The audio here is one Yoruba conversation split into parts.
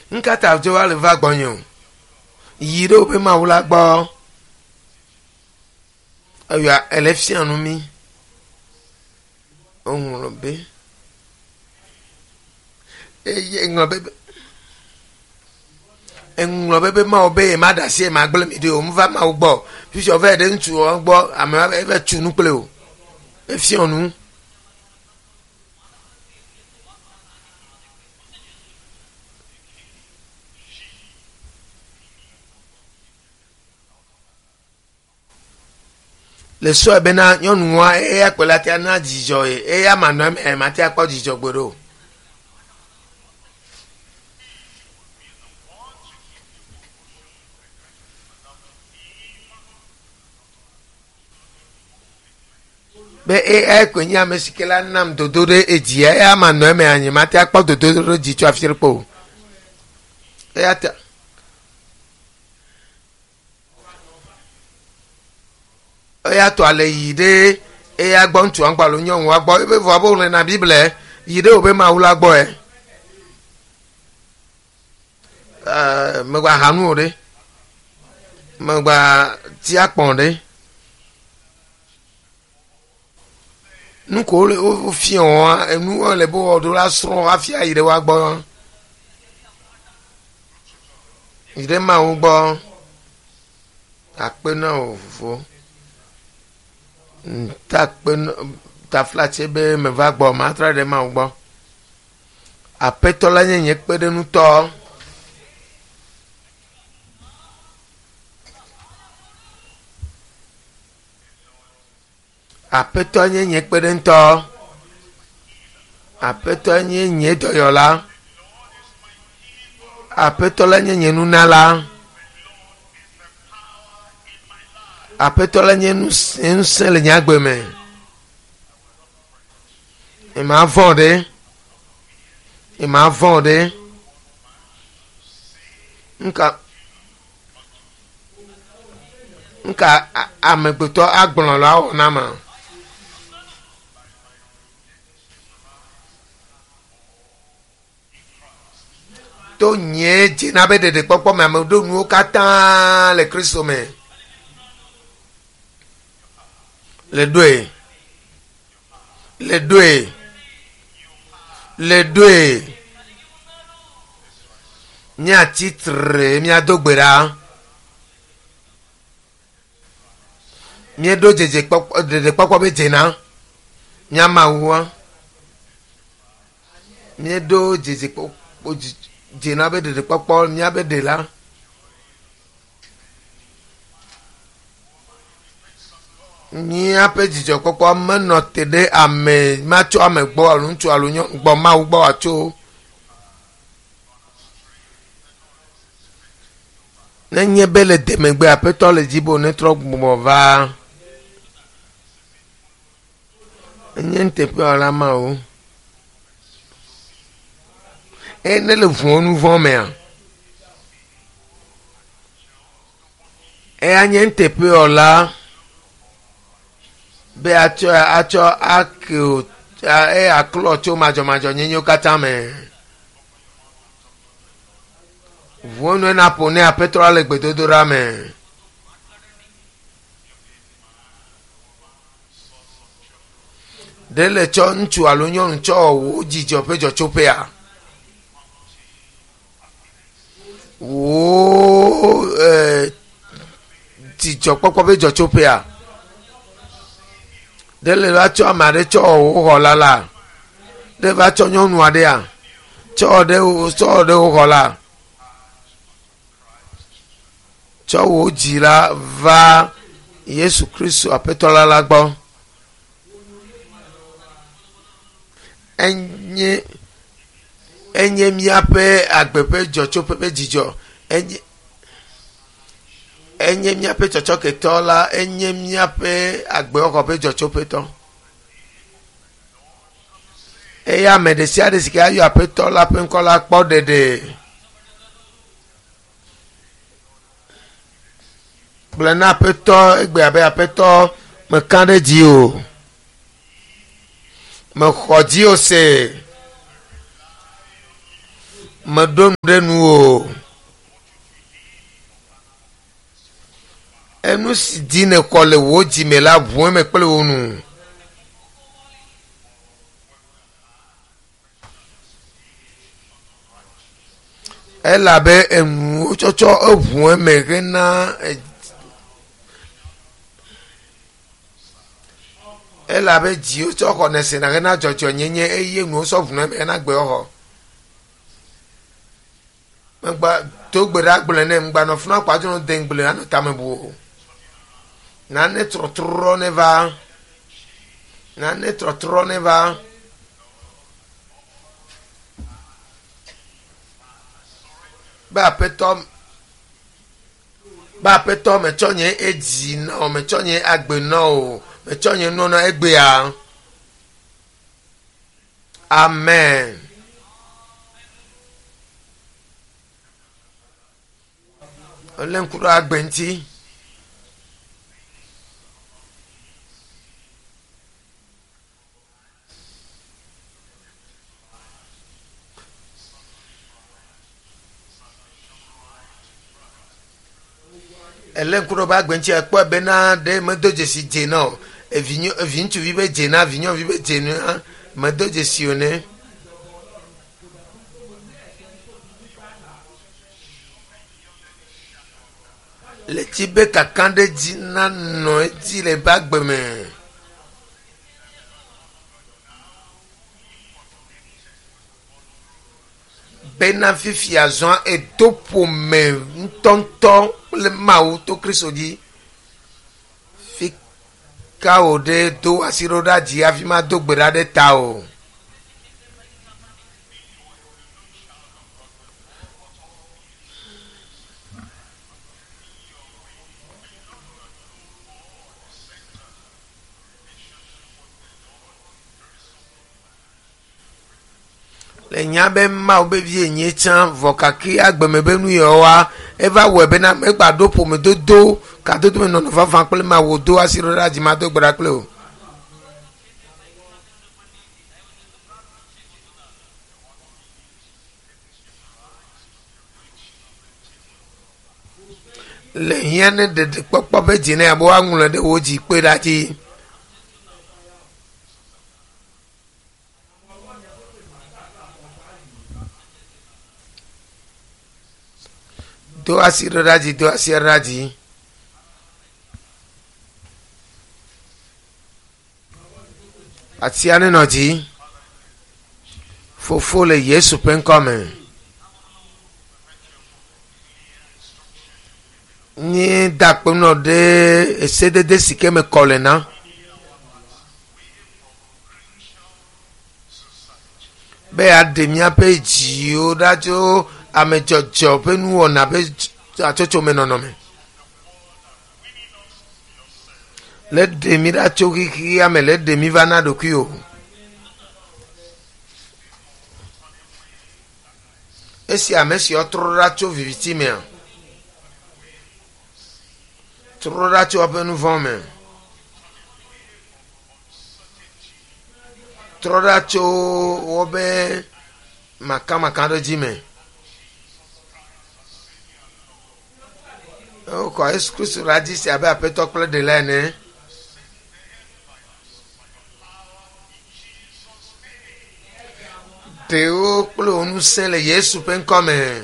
nkata jo wa le va gbonyo yi do be ma wula gbo aya election nu mi ohun ro be en bebe ma obe ma da si ma gbele mi de o mu va ma gbo fi so ve de ntu o gbo ama e tu nu pele o e fi onu le so ebe na nyonu wa e ya pele ati na jijo e ya ma no e ma ti apo jijo gboro be e kwenya mesikela nam dodore eji ya ma no me anyi ma ti apo dodore jijo afirpo e ata ya to ale yide e ya gbo ntu anpa lo nyon wa gbo e fo abo le na bible yide obe ma wula gbo e me gba hanu ore me gba ti apon de nu ko le o fi on enu o le bo odo la sro afia yide wa gbo yide ma wo gbo ape na ofo ta flatse be me va gbo ma tra de ma gbo apeto la nyenye pede nu to apeto nyenye pede nto apeto nyenye doyola apeto la nyenye nu nala apetola nyenu ensele nyagbe me e ma vonde nka amegbeto agbon la o na ma to nye jina be de popo me amedo nu katan le Kristo me les deux ni a titre mi a dogbera mi do jeje popo de popo be jena mi a mawa mi do jeje popo jena be de popo mi a be de la ni ape jijo popo meno tede ame macho ame gbo arun tu alunyo gbo ma ugbo acho nenye bele demegbe apeto le jibo ne tro gbo va enye ntepe ala ma o ene le fun nu von me e anye ntepe ola be acho akio e aklo cho majo nyenyo kata me wonu na pone a petrol gbedodora me dele cho nchu alonyo ncho wo jijo pejo chopea wo jijo popo pejo chopea dele va cho amare cho o lala de va cho nyonu ade a cho de o la cho o jira va Yesu Kristo apetola la gbo enye mi ape agbepe jocho pepe jijo enye mi ape chocho ketola enye mi ape agbe oko pe jocho peto eya medesia de sika ayo ape tola pe nkola po dede blana ape to egbe ape to me kande ji o me khoji o se Madon Renuo. Enu si dine kole woji me la vwe me kole onu. Elle avait un chocho vwe me rena. Elle avait dit au choco ne se na rena chocho nyenye eye nu so vwe me na gbe oho. Mgba to gbera gbele ne mgba no funa kwajo no den gbele na tamebu. Na ne trotro ne va. Na ne trotro ne va. Ba petom me chonye eji na o me chonye agbe na o me chonye no na egbe ya. Amen. Olen kuro agbe nti. Elen kuro ba gbenchi ekpo be na de medoje si je na evintu vibe je na vinyo vibe je na medoje si one le tibe kakande ji na no ti le ba gbeme bena fifi azon e topo me ntonto le mau to Kristo di fika o de to asiro da ji afima do gbera de ta o le nyabe ma obe vie nyechan vokaki agbeme nu yowa eva webe na megba do po me dodo ka dodo me no fa fan pele ma wo do asiro raji ma do gbara pele o le yene de popo be jine abo angun de woji pe daji do asiro raji atiane noji fofo le Yesu pen come ni dakpo no de esede de sikeme kolena be ademia pe ji o dajo amejojo pe nu ona be achocho me nono me let de mi da choki ki ame let de mi vana do ki o esi amesi otrora cho vivitime trora cho apenu vome trora cho obe makama kando jime o ko excuse raji si abe apeto kle de lene teo klo onu sen le Yesu pen come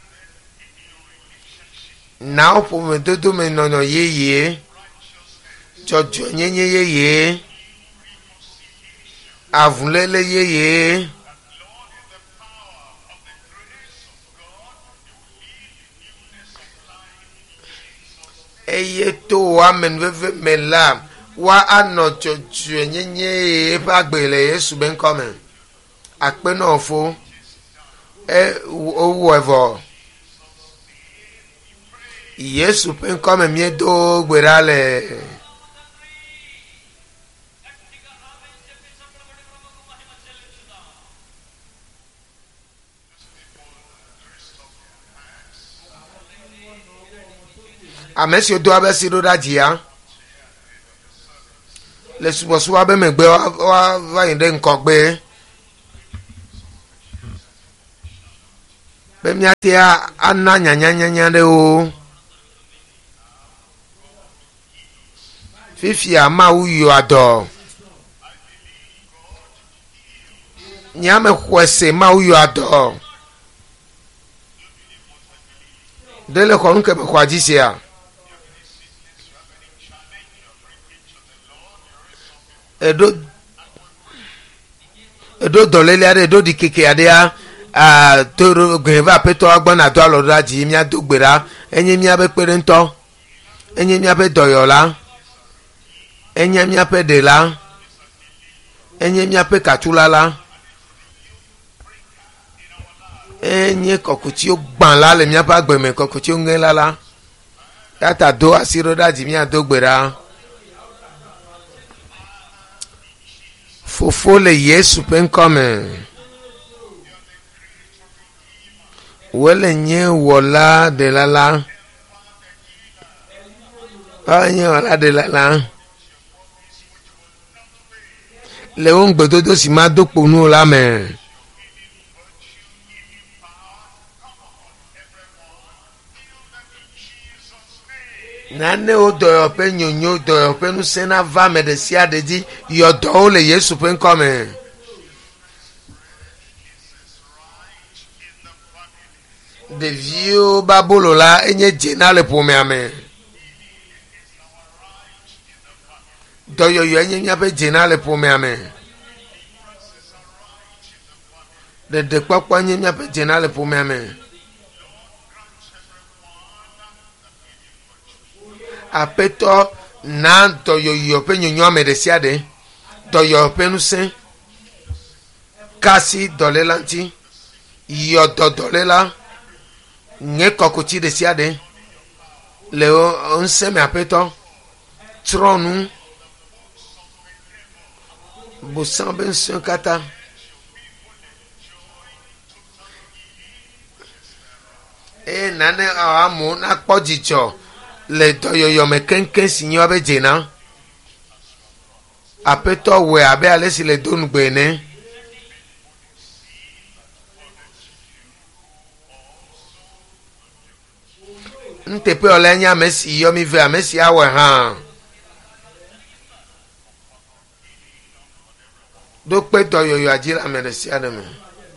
now po me dodo me no yeye jojo nyenye yeye avulele yeye eye to amen veve mela wa ano jojo nyenye pa gbele Yesu ben come akpe no fo owo evo Yesu pen come miedo gberale amesi odo abesi do dajia le subosu abe megbe wa inde nkogbe miatia ana nyanyanya de o fifia ma uyo ado nyame kwese ma uyo ado dele ko nke be kwa jisia edo dolele ade edo dikeke ade a toro geva peto agbana do aloda ji mi adogbera enye mi abe pere nto enye mi abe doyola enye mi abe dela enye mi abe katulala enye kokuti o gban la le mi abe agbeme kokuti o nge lala yata do asiro da ji mi adogbera fofo le Yesu penkome wele nye wola de lala nye wola de lala le on gbedodo si ma dopo nu la me nane o do pe nyonyo do pe nu sena va me de sia de di yo do le Yesu penkome de vieux babolo la enye jena le pome ame do yo enye nya pe jena le pome ame de papa enye nya pe jena le pome ame apeto na do yo pe nyonyo ame de sia de do yo pe nu sen kasi dolelanti yo do dolela nye kokoti de siade leo onseme apeto tronu bosan ben son kata nane amu na pojicho le doyoyo me kenken sinyo abe jena apeto we abe alesi le donu gbene ntepe olenya mesi yo mi ve amesi awe ha do pe to yo ajira meresi ademe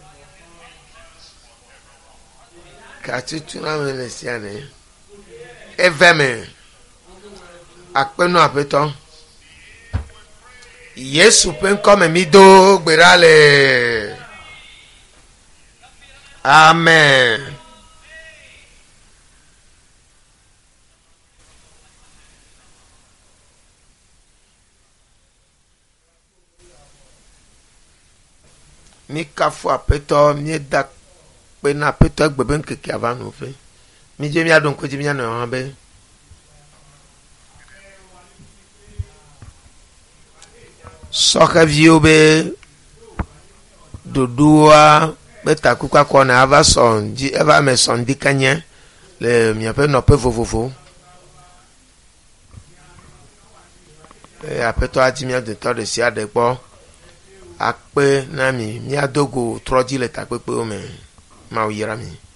ka titu na meresi ane eveme akpenu apeto Yesu pen come mi do gberale amen. Mi kafu apeto mi da pe na apeto gbebe nkeke avanu fe mi je mi adon ko je mi anu han be soka viobe dodua beta kuka kona ava son ji eva me son dikanye le mi ape no pe vovovo apeto aji mi de to de si ade po akpe na mi adogo troji le takpepe o me ma o yira mi